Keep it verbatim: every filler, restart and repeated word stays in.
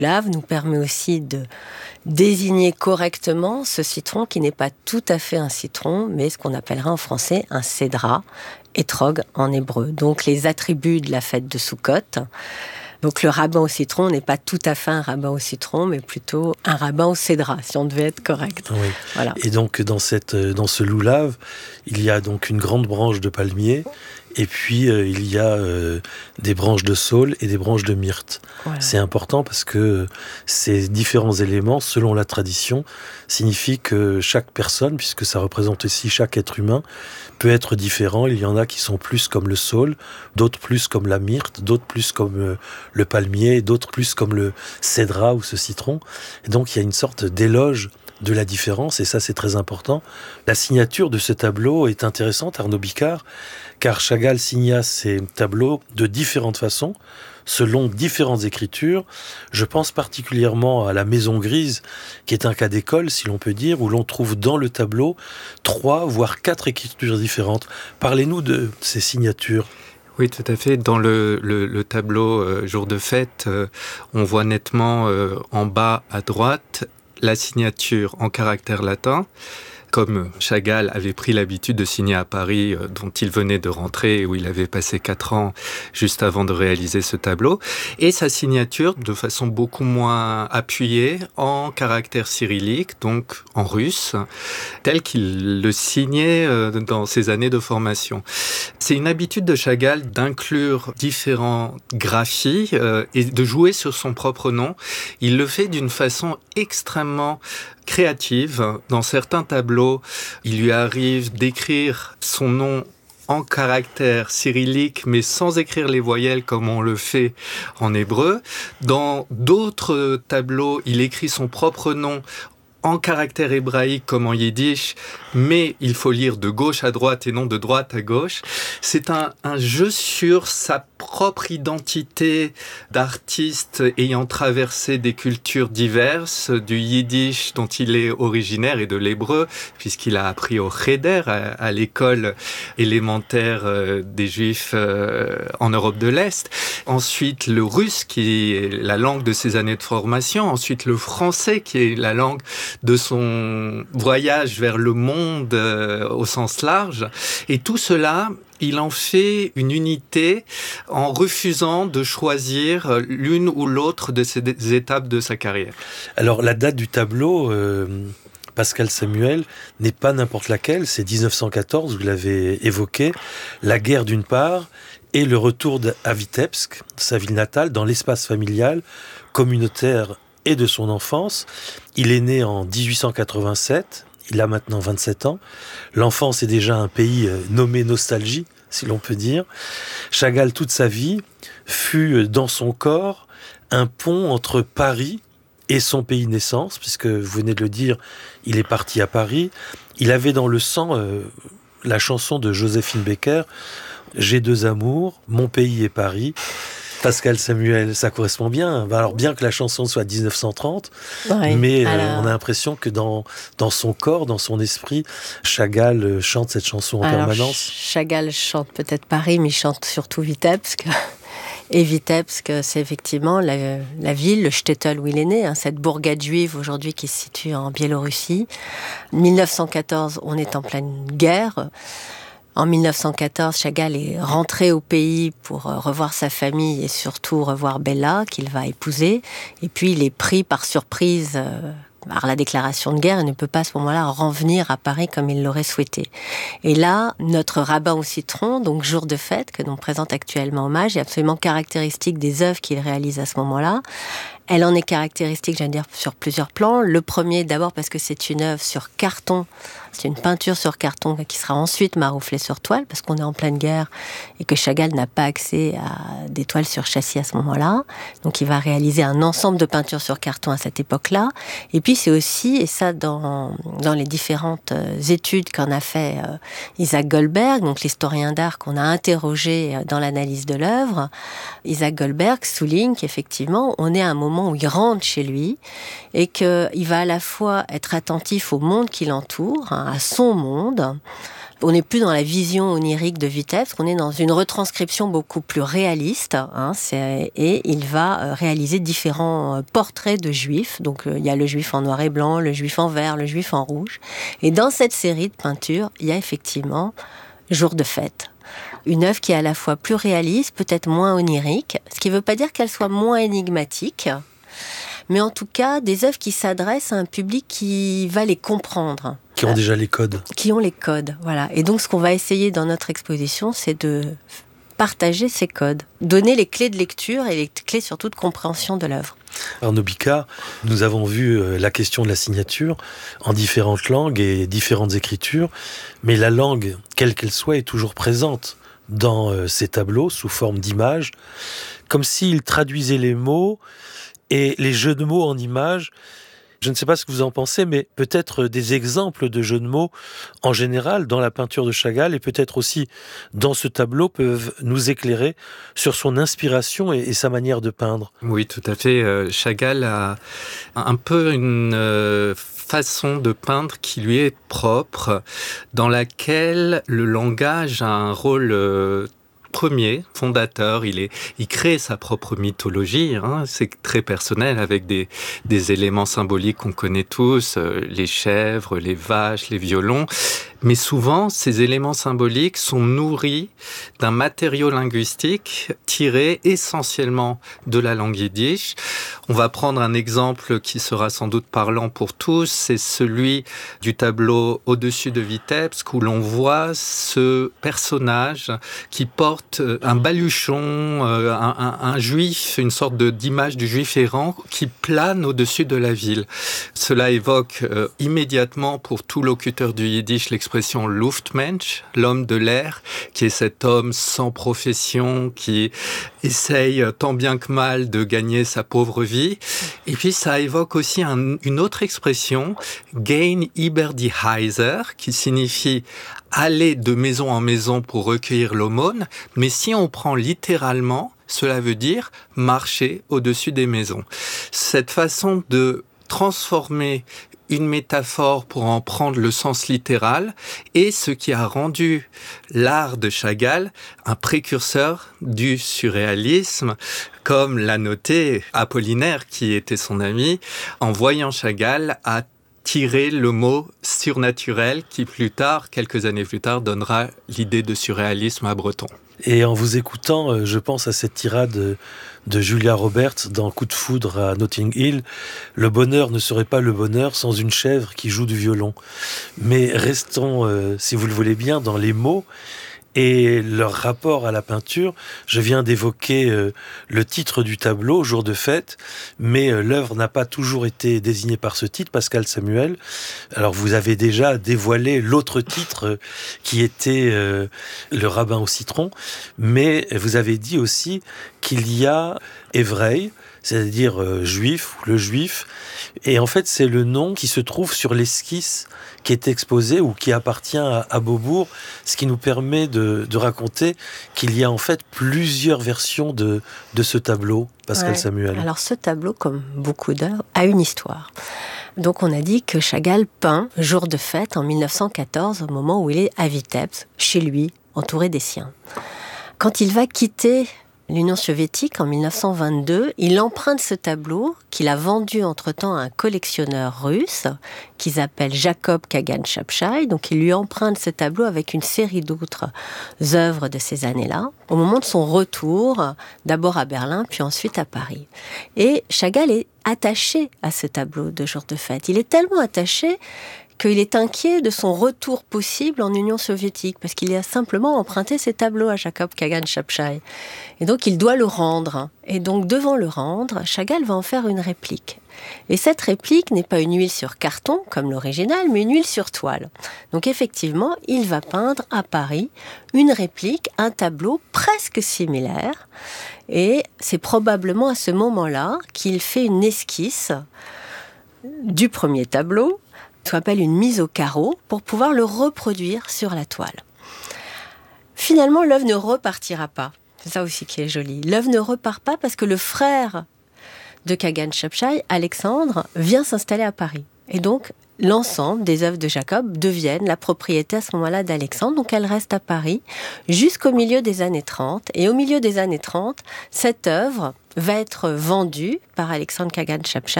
Lave nous permet aussi de désigner correctement ce citron qui n'est pas tout à fait un citron, mais ce qu'on appellerait en français un cédra, etrog en hébreu. Donc les attributs de la fête de Soukhot. Donc le rabbin au citron n'est pas tout à fait un rabbin au citron, mais plutôt un rabbin au cédra, si on devait être correct. Oui. Voilà. Et donc dans, cette, dans ce loulave, il y a donc une grande branche de palmier, et puis euh, il y a euh, des branches de saule et des branches de myrte. Voilà. C'est important parce que ces différents éléments, selon la tradition, signifient que chaque personne, puisque ça représente aussi chaque être humain, peut être différent. Il y en a qui sont plus comme le saule, d'autres plus comme la myrte, d'autres plus comme euh, le palmier, d'autres plus comme le cédra ou ce citron. Et donc il y a une sorte d'éloge de la différence, et ça c'est très important. La signature de ce tableau est intéressante, Arnaud Bicard, car Chagall signa ces tableaux de différentes façons, selon différentes écritures. Je pense particulièrement à la Maison Grise, qui est un cas d'école, si l'on peut dire, où l'on trouve dans le tableau trois, voire quatre écritures différentes. Parlez-nous de ces signatures. Oui, tout à fait. Dans le, le, le tableau euh, Jour de fête, euh, on voit nettement euh, en bas à droite la signature en caractère latin, comme Chagall avait pris l'habitude de signer à Paris, euh, dont il venait de rentrer, où il avait passé quatre ans juste avant de réaliser ce tableau, et sa signature, de façon beaucoup moins appuyée, en caractère cyrillique, donc en russe, tel qu'il le signait euh, dans ses années de formation. C'est une habitude de Chagall d'inclure différents graphies euh, et de jouer sur son propre nom. Il le fait d'une façon extrêmement créative. Dans certains tableaux, il lui arrive d'écrire son nom en caractère cyrillique, mais sans écrire les voyelles comme on le fait en hébreu. Dans d'autres tableaux, il écrit son propre nom en caractère hébraïque comme en yiddish, mais il faut lire de gauche à droite et non de droite à gauche. C'est un, un jeu sur sa propre identité d'artiste ayant traversé des cultures diverses, du yiddish dont il est originaire et de l'hébreu, puisqu'il a appris au Cheder, à, à l'école élémentaire euh, des Juifs euh, en Europe de l'Est. Ensuite, le russe, qui est la langue de ses années de formation. Ensuite, le français, qui est la langue de son voyage vers le monde euh, au sens large. Et tout cela, il en fait une unité en refusant de choisir l'une ou l'autre de ces étapes de sa carrière. Alors, la date du tableau, euh, Pascal Samuel, n'est pas n'importe laquelle, c'est dix-neuf cent quatorze, vous l'avez évoqué, la guerre d'une part, et le retour à Vitebsk, sa ville natale, dans l'espace familial, communautaire et de son enfance. Il est né en dix-huit cent quatre-vingt-sept, il a maintenant vingt-sept ans. L'enfance est déjà un pays nommé nostalgie, si l'on peut dire. Chagall, toute sa vie, fut dans son corps un pont entre Paris et son pays de naissance, puisque vous venez de le dire, il est parti à Paris. Il avait dans le sang euh, la chanson de Joséphine Baker, « J'ai deux amours, mon pays et Paris ». Pascal Samuel, ça correspond bien. Alors bien que la chanson soit dix-neuf cent trente, ouais, mais alors... euh, on a l'impression que dans, dans son corps, dans son esprit, Chagall chante cette chanson en alors, permanence. Chagall chante peut-être Paris, mais il chante surtout Vitebsk. Et Vitebsk, c'est effectivement la, la ville, le shtetl où il est né, hein, cette bourgade juive aujourd'hui qui se situe en Biélorussie. dix-neuf cent quatorze, on est en pleine guerre. En dix-neuf cent quatorze, Chagall est rentré au pays pour revoir sa famille et surtout revoir Bella, qu'il va épouser. Et puis, il est pris par surprise euh, par la déclaration de guerre et ne peut pas à ce moment-là revenir à Paris comme il l'aurait souhaité. Et là, notre rabbin au citron, donc Jour de fête, que l'on présente actuellement hommage, est absolument caractéristique des œuvres qu'il réalise à ce moment-là. Elle en est caractéristique, j'allais dire, sur plusieurs plans. Le premier, d'abord, parce que c'est une œuvre sur carton. C'est une peinture sur carton qui sera ensuite marouflée sur toile, parce qu'on est en pleine guerre et que Chagall n'a pas accès à des toiles sur châssis à ce moment-là. Donc, il va réaliser un ensemble de peintures sur carton à cette époque-là. Et puis, c'est aussi, et ça, dans, dans les différentes études qu'en a fait euh, Isaac Goldberg, donc l'historien d'art qu'on a interrogé dans l'analyse de l'œuvre, Isaac Goldberg souligne qu'effectivement, on est à un moment où il rentre chez lui et qu'il va à la fois être attentif au monde qui l'entoure, hein, à son monde, On n'est plus dans la vision onirique de Vitebsk, on est dans une retranscription beaucoup plus réaliste, hein, c'est, et il va réaliser différents portraits de juifs. Donc il y a le juif en noir et blanc, le juif en vert, le juif en rouge. Et dans cette série de peintures, il y a effectivement Jour de fête. Une œuvre qui est à la fois plus réaliste, peut-être moins onirique, ce qui ne veut pas dire qu'elle soit moins énigmatique, mais en tout cas des œuvres qui s'adressent à un public qui va les comprendre. Qui ont déjà les codes. Qui ont les codes, voilà. Et donc ce qu'on va essayer dans notre exposition, c'est de partager ces codes, donner les clés de lecture et les clés surtout de compréhension de l'œuvre. Arnaud Bicard, nous avons vu la question de la signature en différentes langues et différentes écritures, mais la langue, quelle qu'elle soit, est toujours présente dans ces tableaux sous forme d'images, comme s'il traduisait les mots et les jeux de mots en images. Je ne sais pas ce que vous en pensez, mais peut-être des exemples de jeux de mots en général dans la peinture de Chagall et peut-être aussi dans ce tableau peuvent nous éclairer sur son inspiration et, et sa manière de peindre. Oui, tout à fait. Chagall a un peu une façon de peindre qui lui est propre, dans laquelle le langage a un rôle premier, fondateur, il, est, il crée sa propre mythologie, hein, c'est très personnel avec des, des éléments symboliques qu'on connaît tous, euh, les chèvres, les vaches, les violons, mais souvent ces éléments symboliques sont nourris d'un matériau linguistique tiré essentiellement de la langue yiddish. On va prendre un exemple qui sera sans doute parlant pour tous, c'est celui du tableau Au-dessus de Vitebsk où l'on voit ce personnage qui porte un baluchon, un, un, un juif, une sorte de, d'image du juif errant qui plane au-dessus de la ville. Cela évoque euh, immédiatement pour tout locuteur du yiddish l'expression Luftmensch, l'homme de l'air, qui est cet homme sans profession, qui essaye tant bien que mal de gagner sa pauvre vie. Et puis ça évoque aussi un, une autre expression, Gehen über die Häuser, qui signifie aller de maison en maison pour recueillir l'aumône, mais si on prend littéralement, cela veut dire marcher au-dessus des maisons. Cette façon de transformer une métaphore pour en prendre le sens littéral est ce qui a rendu l'art de Chagall un précurseur du surréalisme, comme l'a noté Apollinaire, qui était son ami, en voyant Chagall à tirer le mot surnaturel qui plus tard, quelques années plus tard, donnera l'idée de surréalisme à Breton. Et en vous écoutant, je pense à cette tirade de Julia Roberts dans Coup de foudre à Notting Hill. Le bonheur ne serait pas le bonheur sans une chèvre qui joue du violon. Mais restons, euh, si vous le voulez bien, dans les mots et leur rapport à la peinture. Je viens d'évoquer euh, le titre du tableau, Jour de fête, mais euh, l'œuvre n'a pas toujours été désignée par ce titre, Pascal Samuel. Alors vous avez déjà dévoilé l'autre titre euh, qui était euh, Le rabbin au citron, mais vous avez dit aussi qu'il y a Hévrei, c'est-à-dire euh, juif, ou le juif, et en fait c'est le nom qui se trouve sur l'esquisse qui est exposé ou qui appartient à, à Beaubourg, ce qui nous permet de, de raconter qu'il y a en fait plusieurs versions de, de ce tableau, Pascal ouais. Samuel. Alors ce tableau, comme beaucoup d'œuvres, a une histoire. Donc on a dit que Chagall peint Jour de fête en dix-neuf cent quatorze, au moment où il est à Vitebsk, chez lui, entouré des siens. Quand il va quitter l'Union soviétique en dix-neuf cent vingt-deux, il emprunte ce tableau qu'il a vendu entre-temps à un collectionneur russe qui s'appelle Jacob Kagan Chapchai. Donc il lui emprunte ce tableau avec une série d'autres œuvres de ces années-là, au moment de son retour, d'abord à Berlin, puis ensuite à Paris. Et Chagall est attaché à ce tableau de Jour de fête. Il est tellement attaché qu'il est inquiet de son retour possible en Union soviétique, parce qu'il a simplement emprunté ses tableaux à Jacob Kagan Chapchai. Et donc, il doit le rendre. Et donc, devant le rendre, Chagall va en faire une réplique. Et cette réplique n'est pas une huile sur carton, comme l'original, mais une huile sur toile. Donc, effectivement, il va peindre à Paris une réplique, un tableau presque similaire. Et c'est probablement à ce moment-là qu'il fait une esquisse du premier tableau, ce qu'on appelle une mise au carreau, pour pouvoir le reproduire sur la toile. Finalement, l'œuvre ne repartira pas. C'est ça aussi qui est joli. L'œuvre ne repart pas parce que le frère de Kagan Chapchai, Alexandre, vient s'installer à Paris. Et donc, l'ensemble des œuvres de Jacob deviennent la propriété à ce moment-là d'Alexandre. Donc, elle reste à Paris jusqu'au milieu des années trente. Et au milieu des années trente, cette œuvre va être vendue par Alexandre Kagan Chapcha